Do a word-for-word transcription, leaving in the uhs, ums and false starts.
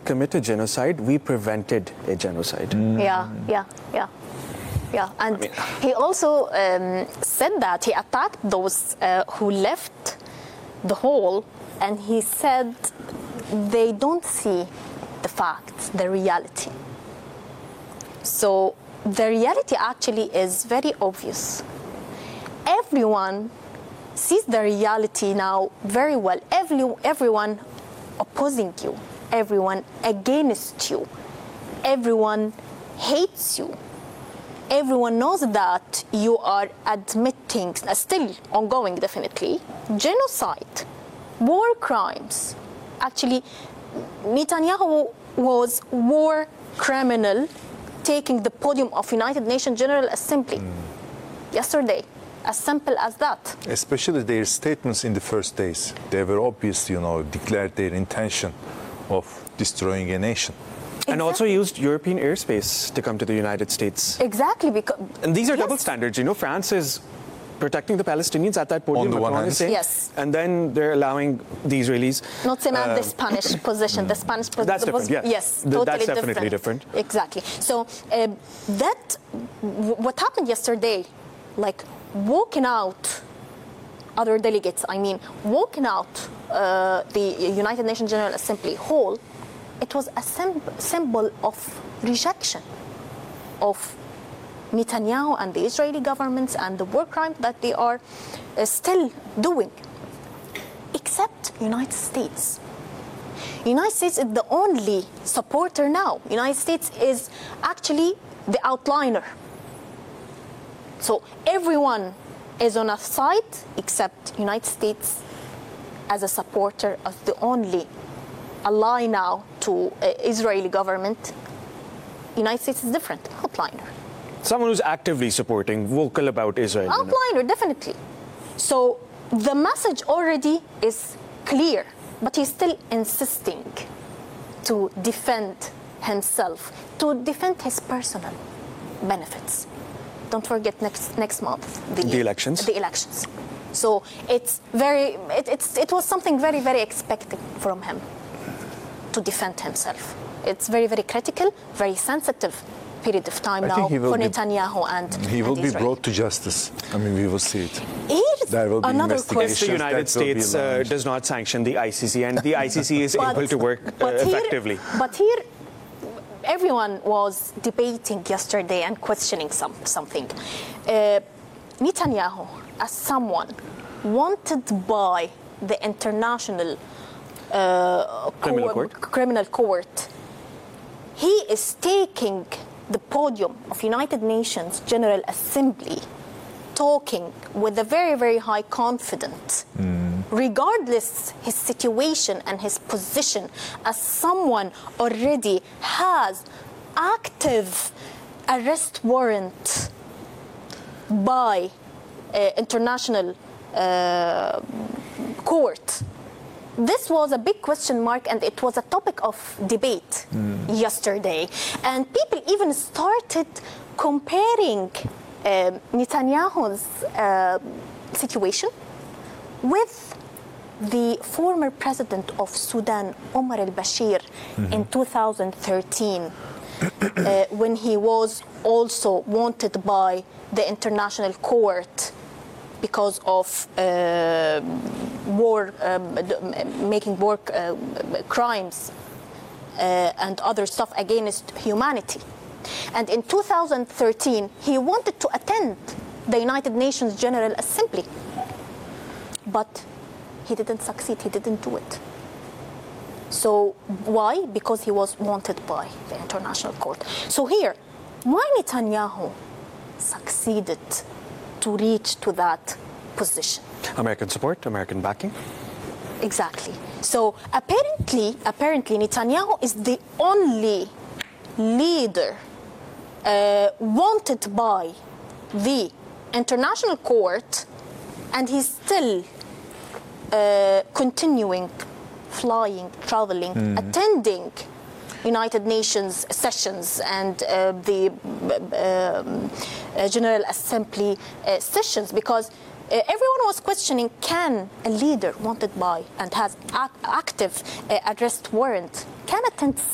commit a genocide, we prevented a genocide. Mm. Yeah, yeah, yeah. Yeah, and I mean, he also um, said that he attacked those uh, who left the hall, and he said they don't see the facts, the reality. So the reality actually is very obvious. Everyone sees the reality now very well. Every, everyone opposing you, everyone against you, everyone hates you. Everyone knows that you are admitting, uh, still ongoing definitely, genocide, war crimes. Actually, Netanyahu was war criminal taking the podium of United Nations General Assembly mm. yesterday. As simple as that. Especially their statements in the first days. They were obvious, you know, declared their intention of destroying a nation. Exactly. And also used European airspace to come to the United States. Exactly. Because, and these are yes. double standards. You know, France is protecting the Palestinians at that podium. On the one hand. Saying, yes. And then they're allowing the Israelis. Not same as uh, the Spanish position. The Spanish position. That's different, yes. Yes, Th- totally that's definitely different. different. Exactly. So uh, that, w- what happened yesterday, like walking out, other delegates, I mean, walking out uh, the United Nations General Assembly hall, it was a sim- symbol of rejection of Netanyahu and the Israeli governments and the war crimes that they are uh, still doing, except United States. United States is the only supporter now. United States is actually the outliner. So everyone is on a side except United States as a supporter of the only ally now to uh, Israeli government. United States is different, outliner. Someone who's actively supporting, vocal about Israel. Outliner, you know? Definitely. So the message already is clear, but he's still insisting to defend himself, to defend his personal benefits. Don't forget next next month the, the elections. The elections. So it's very it, it's it was something very very expected from him to defend himself. It's very very critical, very sensitive period of time I now for be, Netanyahu and he will and be Israel. brought to justice. I mean, we will see it. Here's there will be another question. If the United States uh, does not sanction the I C C and the I C C is but, able to work uh, here, effectively. But here, everyone was debating yesterday and questioning some, something. Uh, Netanyahu, as someone wanted by the international uh, criminal, court, court. criminal court, he is taking the podium of United Nations General Assembly, talking with a very, very high confidence, mm. regardless his situation and his position as someone already has active arrest warrant by uh, international uh, court. This was a big question mark, and it was a topic of debate mm. yesterday. And people even started comparing uh, Netanyahu's uh, situation with the former president of Sudan, Omar al-Bashir, mm-hmm. in two thousand thirteen, uh, when he was also wanted by the international court because of uh, war, um, making war uh, crimes uh, and other stuff against humanity. And in two thousand thirteen, he wanted to attend the United Nations General Assembly, but he didn't succeed, he didn't do it. So why? Because he was wanted by the international court. So here, why Netanyahu succeeded to reach to that position? American support, American backing. Exactly. So apparently, apparently Netanyahu is the only leader uh, wanted by the international court, and he's still uh, continuing flying, traveling, mm. attending United Nations sessions and uh, the uh, uh, General Assembly uh, sessions, because uh, everyone was questioning, can a leader wanted by and has ac- active uh, arrest warrant can attend